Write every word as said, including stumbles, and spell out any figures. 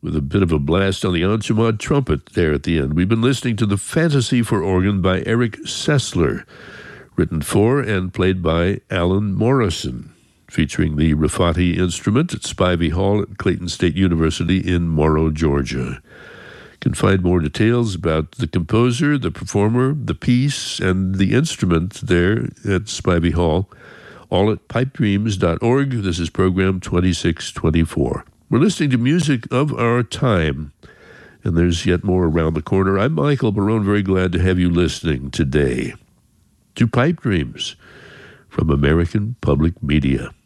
with a bit of a blast on the Anchemad trumpet there at the end. We've been listening to the Fantasy for Organ by Eric Sessler, written for and played by Alan Morrison, featuring the Rafati instrument at Spivey Hall at Clayton State University in Morrow, Georgia. You can find more details about the composer, the performer, the piece, and the instrument there at Spivey Hall, all at pipe dreams dot org. This is program twenty-six twenty-four. We're listening to music of our time, and there's yet more around the corner. I'm Michael Barone, very glad to have you listening today to Pipe Dreams from American Public Media.